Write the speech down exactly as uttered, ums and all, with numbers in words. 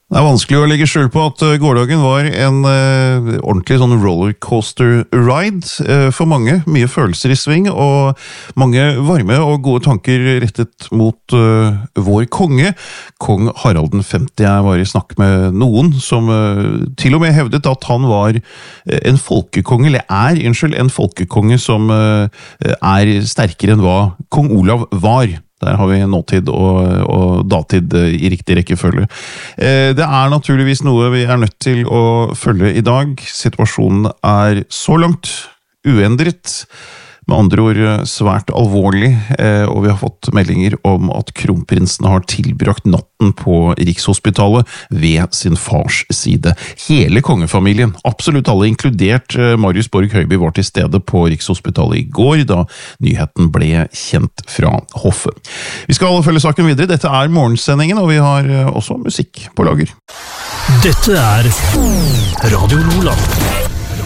Det er vanskelig å legge skjul på at gårdagen var en uh, ordentlig sånn rollercoaster ride uh, for mange. Mye følelser i sving, og mange varme og gode tanker rettet mot uh, vår konge, kong Harald den femte. Jeg var i snakk med noen som uh, til og med hevdet at han var uh, en folkekonge, eller er, unnskyld, en folkekonge som uh, er sterkere enn hva kong Olav var. Der har vi nåtid og, og datid i riktig rekkefølge. Det er naturligvis noe vi er nødt til å følge i dag. Situasjonen er så langt uendret, med andre ord svært alvorlig, og vi har fått meldinger om at kronprinsen har tilbrakt natten på Rikshospitalet ved sin fars side. Hele kongefamilien, absolutt alle, inkludert Marius Borg Høiby, var til stede på Rikshospitalet i går, da nyheten ble kjent fra hoffet. Vi skal følge saken videre. Dette er morgensendingen, og vi har også musikk på lager. Dette er Radio Nordland.